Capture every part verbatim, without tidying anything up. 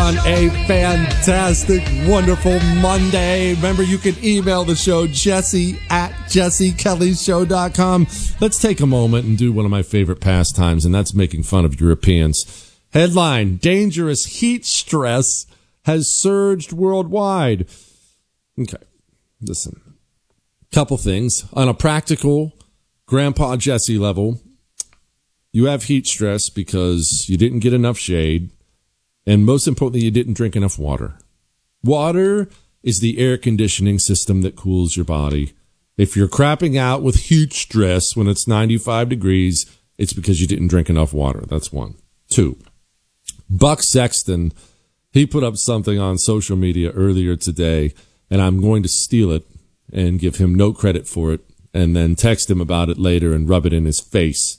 on a fantastic, wonderful Monday. Remember, you can email the show, Jesse at jesse kelly show dot com. Let's take a moment and do one of my favorite pastimes, and that's making fun of Europeans. Headline, dangerous heat stress has surged worldwide. Okay, listen. Couple things. On a practical Grandpa Jesse level, you have heat stress because you didn't get enough shade, and most importantly, you didn't drink enough water. Water is the air conditioning system that cools your body. If you're crapping out with heat stress when it's ninety-five degrees, it's because you didn't drink enough water. That's one. Two, Buck Sexton, he put up something on social media earlier today, and I'm going to steal it and give him no credit for it, and then text him about it later and rub it in his face.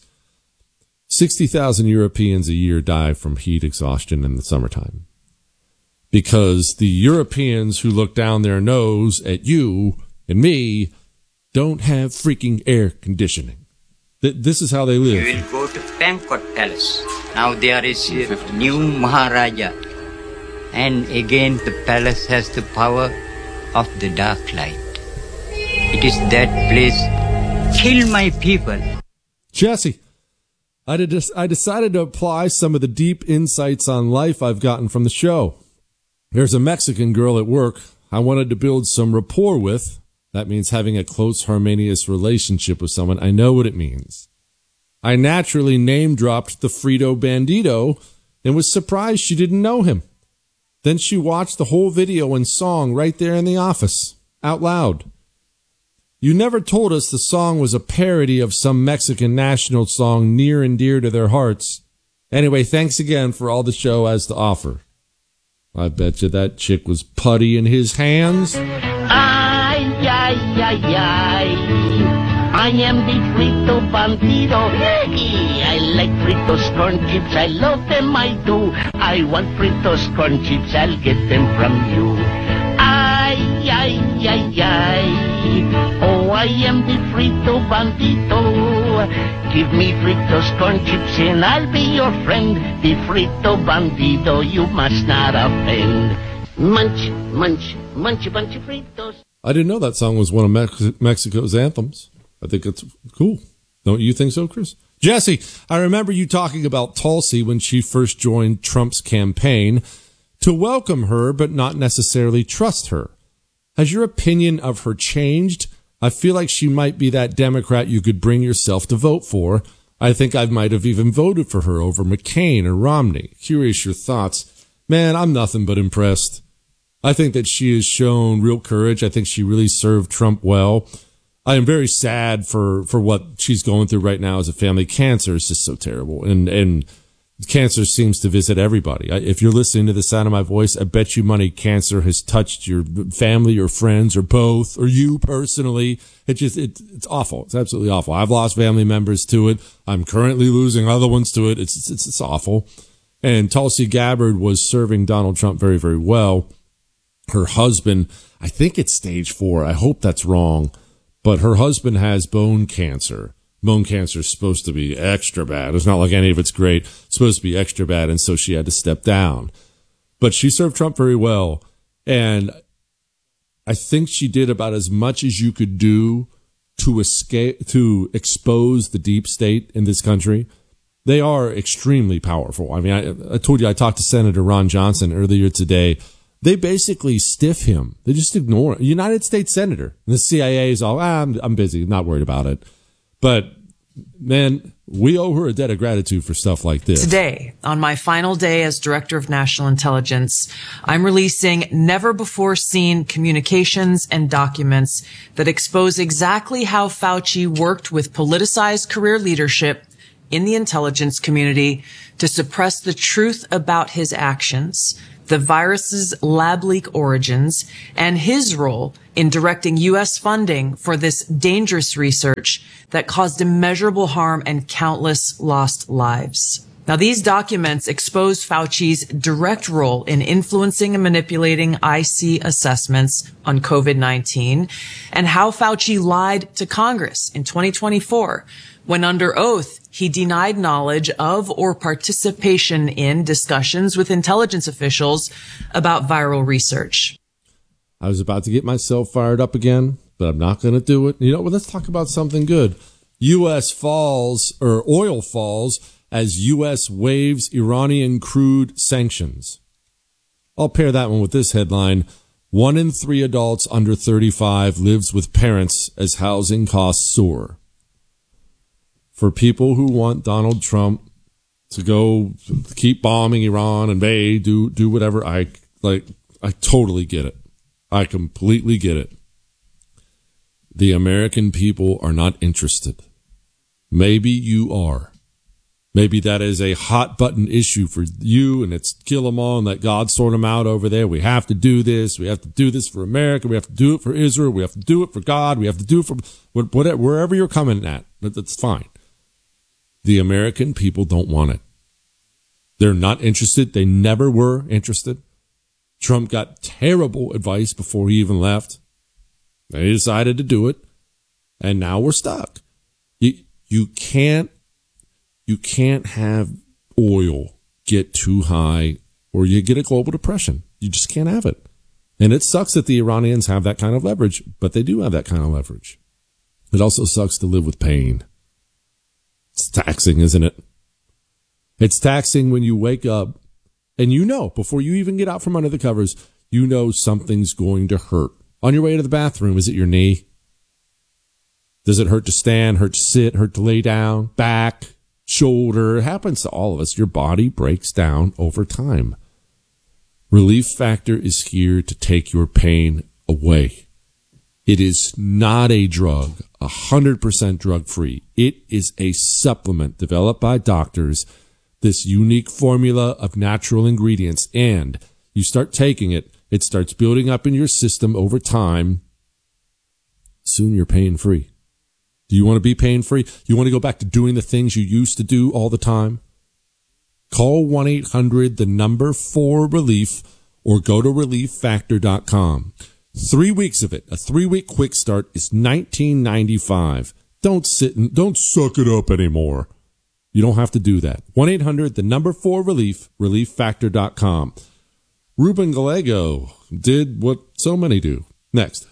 sixty thousand Europeans a year die from heat exhaustion in the summertime because the Europeans who look down their nose at you and me don't have freaking air conditioning. Th- this is how they live. You will go to Pankot Palace. Now there is a new Maharaja. And again, the palace has the power of the dark light. It is that place. Kill my people. Jesse, I, did, I decided to apply some of the deep insights on life I've gotten from the show. There's a Mexican girl at work I wanted to build some rapport with. That means having a close, harmonious relationship with someone. I know what it means. I naturally name-dropped the Frito Bandito and was surprised she didn't know him. Then she watched the whole video and song right there in the office, out loud. You never told us the song was a parody of some Mexican national song near and dear to their hearts. Anyway, thanks again for all the show has to offer. I bet you that chick was putty in his hands. Ay, ay, ay, ay. I am the Frito Bandido. I like Fritos corn chips. I love them, I do. I want Fritos corn chips. I'll get them from you. Ay, ay, ay, ay. Oh, I am the Frito Bandito. Give me Fritos corn chips and I'll be your friend. The Frito Bandido, you must not offend. Munch, munch, munch a bunch of Fritos. I didn't know that song was one of Mex- Mexico's anthems. I think it's cool. Don't you think so, Chris? Jesse, I remember you talking about Tulsi when she first joined Trump's campaign to welcome her, but not necessarily trust her. Has your opinion of her changed? I feel like she might be that Democrat you could bring yourself to vote for. I think I might have even voted for her over McCain or Romney. Curious your thoughts. Man, I'm nothing but impressed. I think that she has shown real courage. I think she really served Trump well. I am very sad for, for what she's going through right now as a family. Cancer is just so terrible. And, and cancer seems to visit everybody. I, if you're listening to the sound of my voice, I bet you money cancer has touched your family or friends or both, or you personally. It just, it, it's awful. It's absolutely awful. I've lost family members to it. I'm currently losing other ones to it. It's, it's, it's awful. And Tulsi Gabbard was serving Donald Trump very, very well. Her husband, I think it's stage four. I hope that's wrong. But her husband has bone cancer. Bone cancer is supposed to be extra bad. It's not like any of it's great. It's supposed to be extra bad, and so she had to step down. But she served Trump very well, and I think she did about as much as you could do to escape, to expose the deep state in this country. They are extremely powerful. I mean, I, I told you I talked to Senator Ron Johnson earlier today. They basically stiff him. They just ignore him. United States Senator. And the C I A is all, ah, I'm, I'm busy, not worried about it. But, man, we owe her a debt of gratitude for stuff like this. Today, on my final day as Director of National Intelligence, I'm releasing never-before-seen communications and documents that expose exactly how Fauci worked with politicized career leadership in the intelligence community to suppress the truth about his actions, the virus's lab leak origins, and his role in directing U S funding for this dangerous research that caused immeasurable harm and countless lost lives. Now, these documents expose Fauci's direct role in influencing and manipulating I C assessments on COVID nineteen and how Fauci lied to Congress in twenty twenty-four when under oath he denied knowledge of or participation in discussions with intelligence officials about viral research. I was about to get myself fired up again, but I'm not going to do it. You know, well, let's talk about something good. U S falls, or oil falls, as U S waives Iranian crude sanctions. I'll pair that one with this headline. One in three adults under thirty-five lives with parents as housing costs soar. For people who want Donald Trump to go keep bombing Iran and they do, do whatever, I like, I totally get it. I completely get it. The American people are not interested. Maybe you are. Maybe that is a hot button issue for you, and it's kill them all and let God sort them out over there. We have to do this. We have to do this for America. We have to do it for Israel. We have to do it for God. We have to do it for whatever, wherever you're coming at. That's fine. The American people don't want it. They're not interested. They never were interested. Trump got terrible advice before he even left. They decided to do it, and now we're stuck. You, you can't You can't have oil get too high or you get a global depression. You just can't have it. And it sucks that the Iranians have that kind of leverage, but they do have that kind of leverage. It also sucks to live with pain. It's taxing, isn't it? It's taxing when you wake up and you know, before you even get out from under the covers, you know something's going to hurt. On your way to the bathroom, is it your knee? Does it hurt to stand, hurt to sit, hurt to lay down, back, shoulder? It happens to all of us. Your body breaks down over time. Relief Factor is here to take your pain away. It is not a drug, one hundred percent drug-free. It is a supplement developed by doctors, this unique formula of natural ingredients, and you start taking it, it starts building up in your system over time. Soon you're pain-free. Do you want to be pain-free? You want to go back to doing the things you used to do all the time? Call one eight hundred, the number four relief, or go to relief factor dot com. Three weeks of it, a three-week quick start, is nineteen ninety-five. Don't sit and don't suck it up anymore. You don't have to do that. one eight hundred, the number four relief, relief factor dot com. Ruben Gallego did what so many do. Next.